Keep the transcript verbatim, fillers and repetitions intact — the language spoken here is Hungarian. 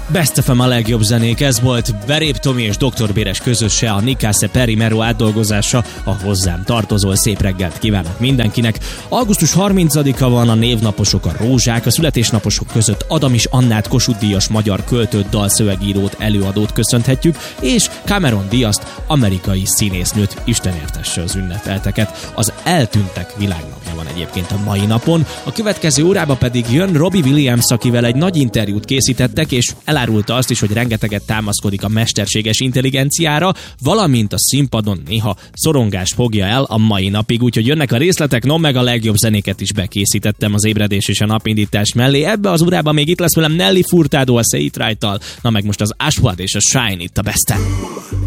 Best ef em a legjobb zenék, ez volt Verép Tomi és doktor Béres közöse, a Nicase Perry Mero átdolgozása, a Hozzám tartozol. Szép reggelt kívánok mindenkinek. augusztus harmincadika van, a névnaposok, a rózsák, a születésnaposok között Adamis Annát, Kossuth Díjas magyar költőt, dalszövegírót, előadót köszönhetjük, és Cameron Diazt, amerikai színésznőt, Isten értesse az ünnepelteket. Az Eltűntek világnapja van egyébként a mai napon. A következő órában pedig jön Robbie Williams, akivel egy nagy interjút készítettek, és elárulta azt is, hogy rengeteget támaszkodik a mesterséges intelligenciára, valamint a színpadon néha szorongás fogja el a mai napig, úgyhogy jönnek a részletek, no meg a legjobb zenéket is bekészítettem az ébredés és a napindítás mellé. Ebbe az órában még itt lesz velem Nelly Furtado a Say It Right-tal, na meg most az Ashwad és a Shine itt a Besten.